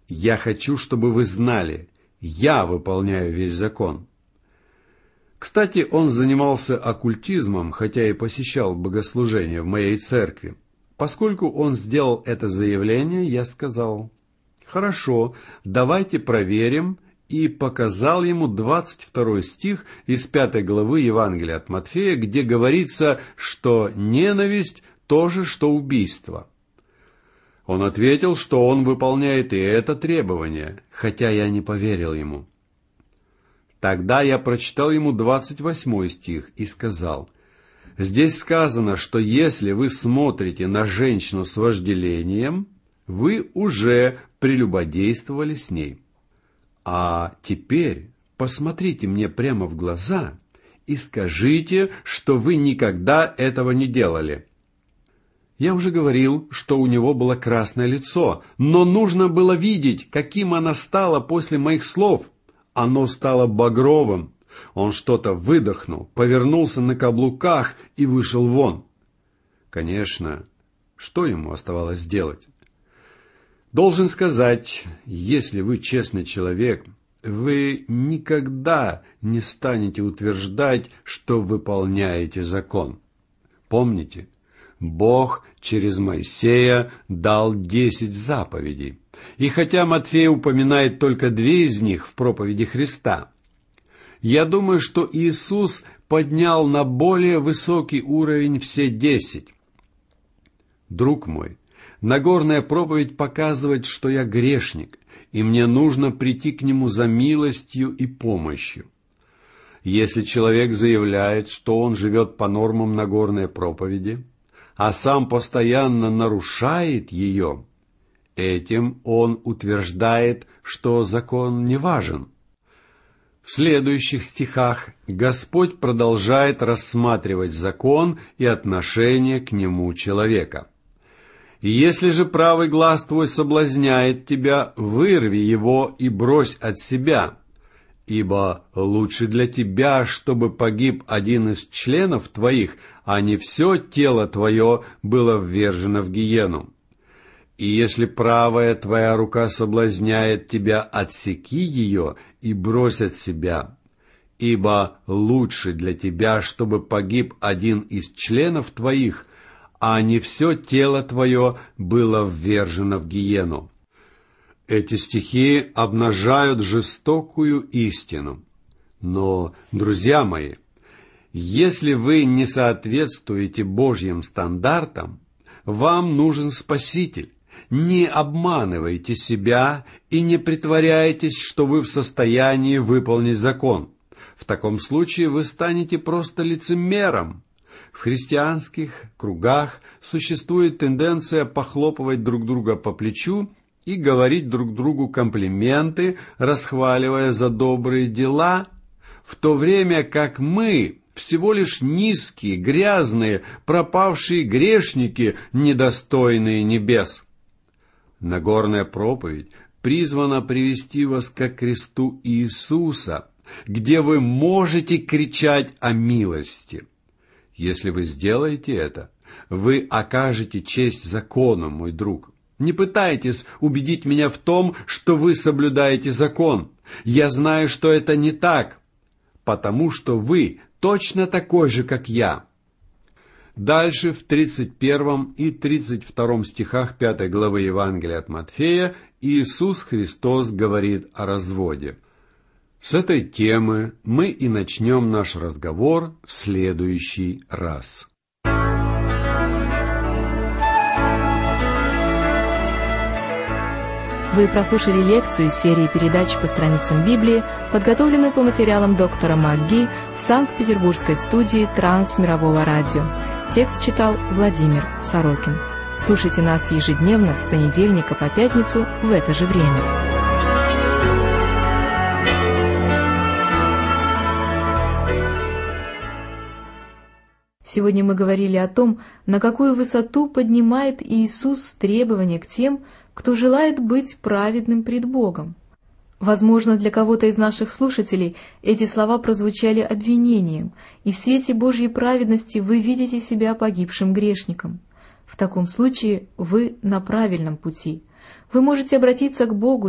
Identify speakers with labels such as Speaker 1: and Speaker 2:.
Speaker 1: Я хочу, чтобы вы знали, я выполняю весь закон». Кстати, он занимался оккультизмом, хотя и посещал богослужения в моей церкви. Поскольку он сделал это заявление, я сказал: «Хорошо, давайте проверим», и показал ему 22 стих из 5 главы Евангелия от Матфея, где говорится, что ненависть то же, что убийство. Он ответил, что он выполняет и это требование, хотя я не поверил ему. Тогда я прочитал ему 28 стих и сказал: «Здесь сказано, что если вы смотрите на женщину с вожделением, вы уже прелюбодействовали с ней. А теперь посмотрите мне прямо в глаза и скажите, что вы никогда этого не делали». Я уже говорил, что у него было красное лицо, но нужно было видеть, каким оно стало после моих слов. Оно стало багровым. Он что-то выдохнул, повернулся на каблуках и вышел вон. Конечно, что ему оставалось делать? Должен сказать, если вы честный человек, вы никогда не станете утверждать, что выполняете закон. Помните, Бог через Моисея дал 10 заповедей. И хотя Матфей упоминает только 2 из них в проповеди Христа, я думаю, что Иисус поднял на более высокий уровень все 10. Друг мой, Нагорная проповедь показывает, что я грешник, и мне нужно прийти к Нему за милостью и помощью. Если человек заявляет, что он живет по нормам Нагорной проповеди, а сам постоянно нарушает ее, этим он утверждает, что закон не важен. В следующих стихах Господь продолжает рассматривать закон и отношение к нему человека. «Если же правый глаз твой соблазняет тебя, вырви его и брось от себя, ибо лучше для тебя, чтобы погиб один из членов твоих, а не все тело твое было ввержено в гиену. И если правая твоя рука соблазняет тебя, отсеки ее и брось от себя, ибо лучше для тебя, чтобы погиб один из членов твоих, а не все тело твое было ввержено в гиену». Эти стихи обнажают жестокую истину. Но, друзья мои, если вы не соответствуете Божьим стандартам, вам нужен Спаситель. Не обманывайте себя и не притворяйтесь, что вы в состоянии выполнить закон. В таком случае вы станете просто лицемером. В христианских кругах существует тенденция похлопывать друг друга по плечу и говорить друг другу комплименты, расхваливая за добрые дела, в то время как мы всего лишь низкие, грязные, пропавшие грешники, недостойные небес. Нагорная проповедь призвана привести вас ко кресту Иисуса, где вы можете кричать о милости. Если вы сделаете это, вы окажете честь закону, мой друг. Не пытайтесь убедить меня в том, что вы соблюдаете закон. Я знаю, что это не так, потому что вы точно такой же, как я. Дальше в 31 и 32 стихах 5 главы Евангелия от Матфея Иисус Христос говорит о разводе. С этой темы мы и начнем наш разговор в следующий раз.
Speaker 2: Вы прослушали лекцию серии передач по страницам Библии, подготовленную по материалам доктора МакГи в Санкт-Петербургской студии Трансмирового радио. Текст читал Владимир Сорокин. Слушайте нас ежедневно с понедельника по пятницу в это же время. Сегодня мы говорили о том, на какую высоту поднимает Иисус требования к тем, кто желает быть праведным пред Богом. Возможно, для кого-то из наших слушателей эти слова прозвучали обвинением, и в свете Божьей праведности вы видите себя погибшим грешником. В таком случае вы на правильном пути. Вы можете обратиться к Богу